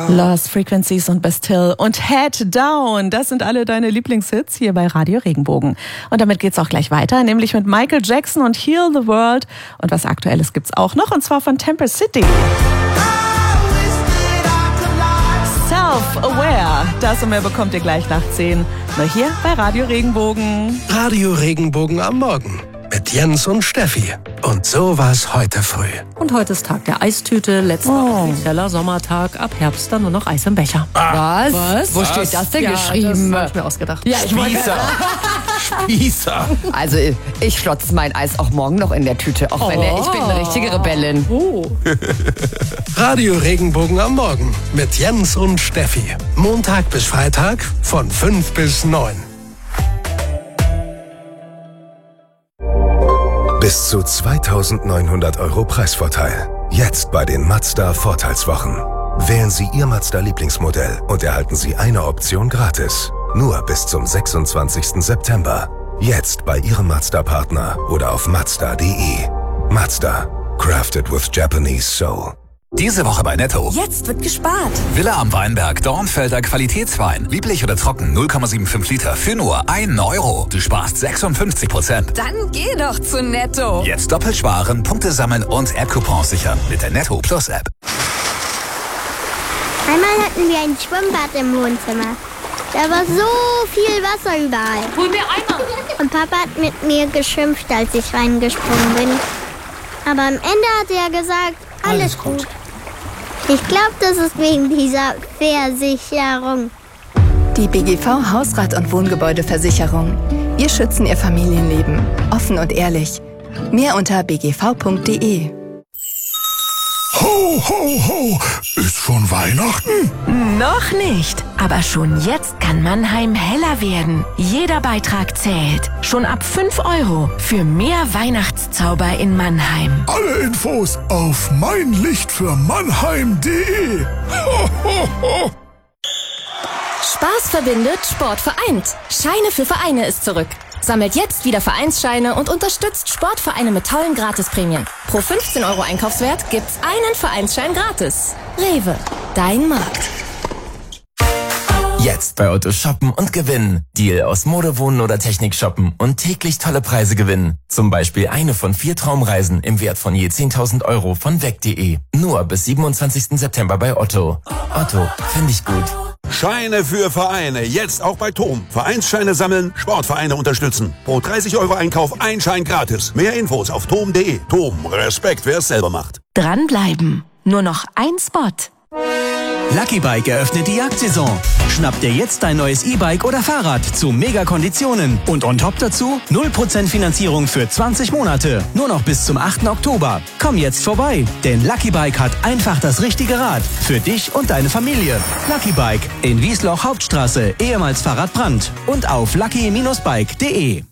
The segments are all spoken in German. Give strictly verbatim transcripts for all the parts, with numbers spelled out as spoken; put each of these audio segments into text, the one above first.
Lost Frequencies und Bastille und Head Down. Das sind alle deine Lieblingshits hier bei Radio Regenbogen. Und damit geht's auch gleich weiter, nämlich mit Michael Jackson und Heal the World. Und was Aktuelles gibt's auch noch, und zwar von Temper City. Self-Aware. Das und mehr bekommt ihr gleich nach zehn. Nur hier bei Radio Regenbogen. Radio Regenbogen am Morgen. Mit Jens und Steffi. Und so war's heute früh. Und heute ist Tag der Eistüte, letzter Oh. offizieller Sommertag. Ab Herbst dann nur noch Eis im Becher. Was? Was? Wo steht das denn Ja, geschrieben? das habe ich mir ausgedacht. Ja, ich wollte- Spießer. Spießer. Also ich schlotze mein Eis auch morgen noch in der Tüte, auch wenn er, ich bin eine richtige Rebellin. Oh. Radio Regenbogen am Morgen. Mit Jens und Steffi. Montag bis Freitag von fünf bis neun. Bis zu zweitausendneunhundert Euro Preisvorteil. Jetzt bei den Mazda Vorteilswochen. Wählen Sie Ihr Mazda-Lieblingsmodell und erhalten Sie eine Option gratis. Nur bis zum sechsundzwanzigsten September. Jetzt bei Ihrem Mazda-Partner oder auf mazda punkt de. Mazda. Crafted with Japanese Soul. Diese Woche bei Netto. Jetzt wird gespart. Villa am Weinberg, Dornfelder Qualitätswein. Lieblich oder trocken, null Komma fünfundsiebzig Liter für nur einen Euro. Du sparst sechsundfünfzig Prozent. Dann geh doch zu Netto. Jetzt doppelt sparen, Punkte sammeln und App-Coupons sichern mit der Netto Plus App. Einmal hatten wir ein Schwimmbad im Wohnzimmer. Da war so viel Wasser überall. Hol mir Eimer. Und Papa hat mit mir geschimpft, als ich reingesprungen bin. Aber am Ende hat er gesagt, alles, gut. Ich glaube, das ist wegen dieser Versicherung. Die B G V Hausrat- und Wohngebäudeversicherung. Wir schützen Ihr Familienleben. Offen und ehrlich. Mehr unter b g v punkt de. Ho, ho, ho! Ist schon Weihnachten? Noch nicht, aber schon jetzt kann Mannheim heller werden. Jeder Beitrag zählt. Schon ab fünf Euro für mehr Weihnachtszauber in Mannheim. Alle Infos auf meinlichtfürmannheim punkt de. Ho, ho, ho! Spaß verbindet, Sport vereint. Scheine für Vereine ist zurück. Sammelt jetzt wieder Vereinsscheine und unterstützt Sportvereine mit tollen Gratisprämien. Pro fünfzehn Euro Einkaufswert gibt's einen Vereinsschein gratis. Rewe, dein Markt. Jetzt bei Otto shoppen und gewinnen. Deal aus Mode, Wohnen oder Technik shoppen und täglich tolle Preise gewinnen. Zum Beispiel eine von vier Traumreisen im Wert von je zehntausend Euro von weg punkt de. Nur bis siebenundzwanzigsten September bei Otto. Otto, finde ich gut. Scheine für Vereine, jetzt auch bei Tom. Vereinsscheine sammeln, Sportvereine unterstützen. Pro dreißig Euro Einkauf ein Schein gratis. Mehr Infos auf tom punkt de. Tom, Respekt, wer es selber macht. Dranbleiben. Nur noch ein Spot. Lucky Bike eröffnet die Jagdsaison. Schnapp dir jetzt dein neues E-Bike oder Fahrrad zu Mega-Konditionen. Und on top dazu null Prozent Finanzierung für zwanzig Monate. Nur noch bis zum achten Oktober. Komm jetzt vorbei, denn Lucky Bike hat einfach das richtige Rad. Für dich und deine Familie. Lucky Bike in Wiesloch Hauptstraße, ehemals Fahrradbrand. Und auf lucky Bindestrich bike punkt de.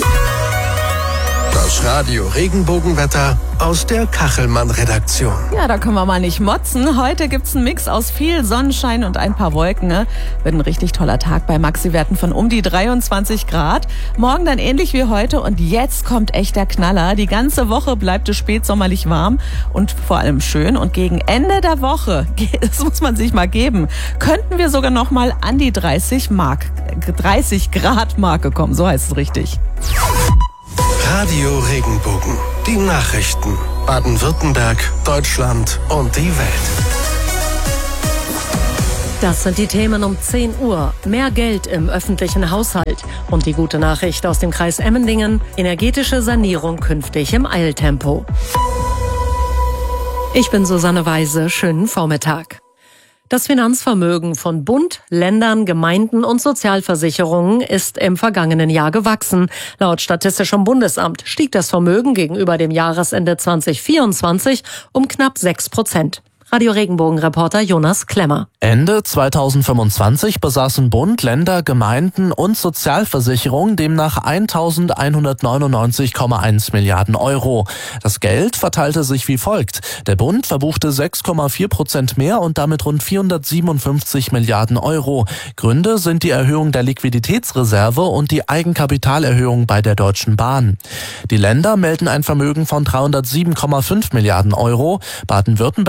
Das Radio Regenbogenwetter aus der Kachelmann-Redaktion. Ja, da können wir mal nicht motzen. Heute gibt's einen Mix aus viel Sonnenschein und ein paar Wolken. Ne? Wird ein richtig toller Tag bei Maxi-Werten von um die dreiundzwanzig Grad. Morgen dann ähnlich wie heute und jetzt kommt echt der Knaller. Die ganze Woche bleibt es spätsommerlich warm und vor allem schön. Und gegen Ende der Woche, das muss man sich mal geben, könnten wir sogar noch mal an die dreißig Grad Marke kommen. So heißt es richtig. Radio Regenbogen. Die Nachrichten. Baden-Württemberg, Deutschland und die Welt. Das sind die Themen um zehn Uhr. Mehr Geld im öffentlichen Haushalt. Und die gute Nachricht aus dem Kreis Emmendingen. Energetische Sanierung künftig im Eiltempo. Ich bin Susanne Weise. Schönen Vormittag. Das Finanzvermögen von Bund, Ländern, Gemeinden und Sozialversicherungen ist im vergangenen Jahr gewachsen. Laut Statistischem Bundesamt stieg das Vermögen gegenüber dem Jahresende zwanzig vierundzwanzig um knapp sechs Prozent. Radio Regenbogen-Reporter Jonas Klemmer. Ende zweitausendfünfundzwanzig besaßen Bund, Länder, Gemeinden und Sozialversicherungen demnach eintausendeinhundertneunundneunzig Komma eins Milliarden Euro. Das Geld verteilte sich wie folgt. Der Bund verbuchte sechs Komma vier Prozent mehr und damit rund vierhundertsiebenundfünfzig Milliarden Euro. Gründe sind die Erhöhung der Liquiditätsreserve und die Eigenkapitalerhöhung bei der Deutschen Bahn. Die Länder melden ein Vermögen von dreihundertsieben Komma fünf Milliarden Euro. Baden-Württemberg verbuchte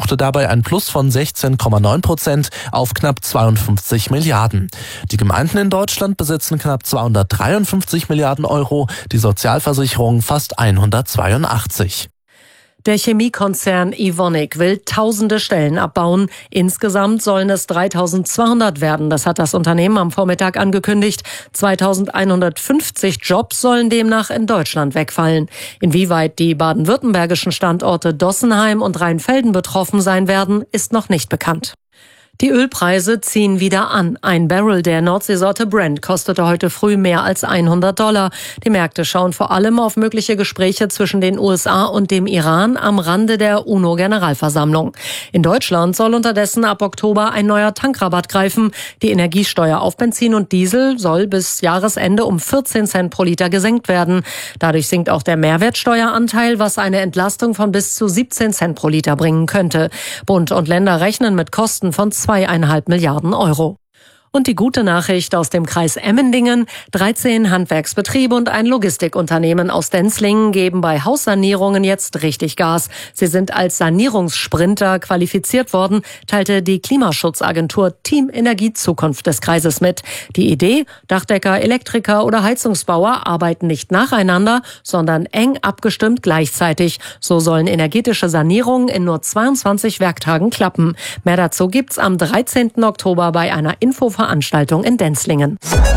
verbuchte dabei ein Plus von sechzehn Komma neun Prozent auf knapp zweiundfünfzig Milliarden. Die Gemeinden in Deutschland besitzen knapp zweihundertdreiundfünfzig Milliarden Euro, die Sozialversicherung fast hundertzweiundachtzig. Der Chemiekonzern Evonik will tausende Stellen abbauen. Insgesamt sollen es dreitausendzweihundert werden. Das hat das Unternehmen am Vormittag angekündigt. zweitausendeinhundertfünfzig Jobs sollen demnach in Deutschland wegfallen. Inwieweit die baden-württembergischen Standorte Dossenheim und Rheinfelden betroffen sein werden, ist noch nicht bekannt. Die Ölpreise ziehen wieder an. Ein Barrel der Nordseesorte Brent kostete heute früh mehr als hundert Dollar. Die Märkte schauen vor allem auf mögliche Gespräche zwischen den U S A und dem Iran am Rande der UNO-Generalversammlung. In Deutschland soll unterdessen ab Oktober ein neuer Tankrabatt greifen. Die Energiesteuer auf Benzin und Diesel soll bis Jahresende um vierzehn Cent pro Liter gesenkt werden. Dadurch sinkt auch der Mehrwertsteueranteil, was eine Entlastung von bis zu siebzehn Cent pro Liter bringen könnte. Bund und Länder rechnen mit Kosten von zweieinhalb Milliarden Euro. Und die gute Nachricht aus dem Kreis Emmendingen: dreizehn Handwerksbetriebe und ein Logistikunternehmen aus Denzlingen geben bei Haussanierungen jetzt richtig Gas. Sie sind als Sanierungssprinter qualifiziert worden, teilte die Klimaschutzagentur Team Energie Zukunft des Kreises mit. Die Idee: Dachdecker, Elektriker oder Heizungsbauer arbeiten nicht nacheinander, sondern eng abgestimmt gleichzeitig. So sollen energetische Sanierungen in nur zweiundzwanzig Werktagen klappen. Mehr dazu gibt's am dreizehnten Oktober bei einer Info Veranstaltung in Denzlingen.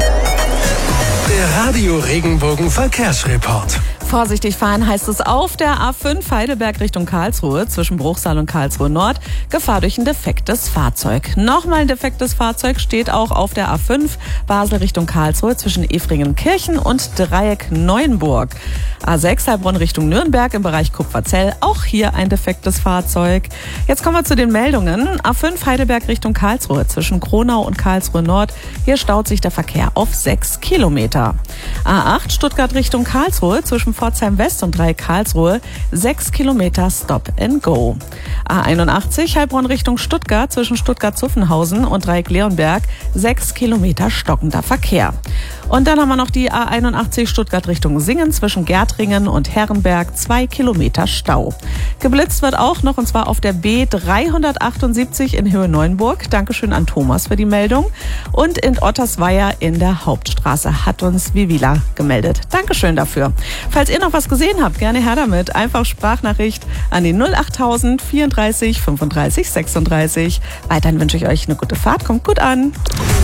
Der Radio Regenbogen Verkehrsreport. Vorsichtig fahren heißt es auf der A fünf Heidelberg Richtung Karlsruhe zwischen Bruchsal und Karlsruhe Nord. Gefahr durch ein defektes Fahrzeug. Nochmal ein defektes Fahrzeug steht auch auf der A fünf Basel Richtung Karlsruhe zwischen Efringenkirchen und Dreieck Neuenburg. A sechs Heilbronn Richtung Nürnberg im Bereich Kupferzell. Auch hier ein defektes Fahrzeug. Jetzt kommen wir zu den Meldungen. A fünf Heidelberg Richtung Karlsruhe zwischen Kronau und Karlsruhe Nord. Hier staut sich der Verkehr auf sechs Kilometer. A acht Stuttgart Richtung Karlsruhe zwischen Pforzheim West und Dreieck Karlsruhe, sechs Kilometer Stop and Go. A einundachtzig Heilbronn Richtung Stuttgart zwischen Stuttgart-Zuffenhausen und Dreieck Leonberg, sechs Kilometer stockender Verkehr. Und dann haben wir noch die A einundachtzig Stuttgart Richtung Singen zwischen Gärtringen und Herrenberg, zwei Kilometer Stau. Geblitzt wird auch noch, und zwar auf der B dreihundertachtundsiebzig in Höhe Neuenburg. Dankeschön an Thomas für die Meldung. Und in Ottersweier in der Hauptstraße hat uns Vivila gemeldet. Dankeschön dafür. Falls ihr noch was gesehen habt, gerne her damit. Einfach Sprachnachricht an die null achttausend vierunddreißig fünfunddreißig sechsunddreißig. Weiterhin wünsche ich euch eine gute Fahrt. Kommt gut an.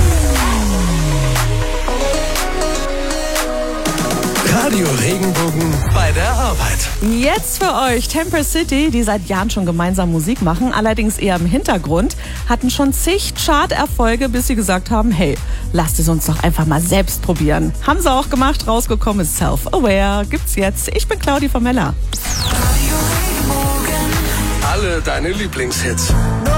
Radio Regenbogen bei der Arbeit. Jetzt für euch Temper City, die seit Jahren schon gemeinsam Musik machen, allerdings eher im Hintergrund, hatten schon zig Chart-Erfolge, bis sie gesagt haben, hey, lasst es uns doch einfach mal selbst probieren. Haben sie auch gemacht, rausgekommen ist Self-Aware, gibt's jetzt. Ich bin Claudi Formella. Alle deine Lieblingshits.